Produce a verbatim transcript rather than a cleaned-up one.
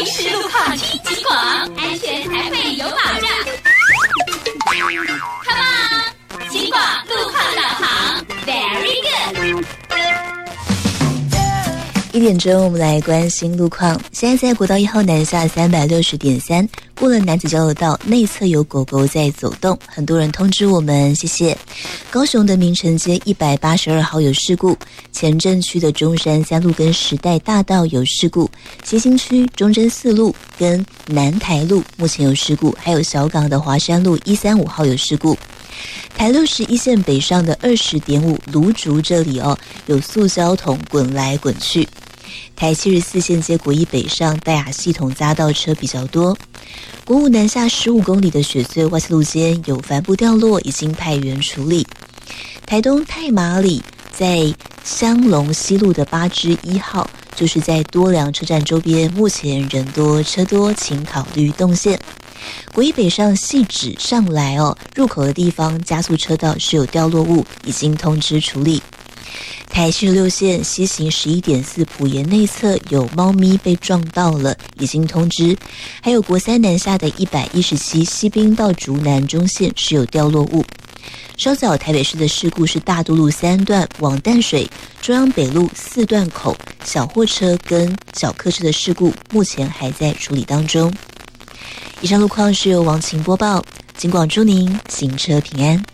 临时路况听警广，安全才会有保障。Come on， 警广路况导航 ，Very good。 一点钟，我们来关心路况。现在在国道一号南下三百六十点三，过了南子交流道内侧有狗狗在走动，很多人通知我们，谢谢。高雄的明诚街一百八十二号有事故，前镇区的中山三路跟时代大道有事故，西兴区中正四路跟南台路目前有事故，还有小港的华山路一三五号有事故。台六十一线北上的二十点五芦竹这里哦，有塑胶桶滚来滚去。台七十四线接国一北上戴雅系统匝道车比较多。国五南下十五公里的雪隧外侧路间有帆布掉落，已经派员处理。台东太麻里在香龙西路的八支一号，就是在多良车站周边，目前人多车多，请考虑动线。国一北上汐止上来哦，入口的地方加速车道是有掉落物，已经通知处理。台七十六线西行十一点四埔盐内侧有猫咪被撞到了，已经通知。还有国三南下的一百一十七西滨到竹南中线是有掉落物。稍早台北市的事故是大渡路三段往淡水、中央北路四段口小货车跟小客车的事故，目前还在处理当中。以上路况是由王晴播报，警广祝您行车平安。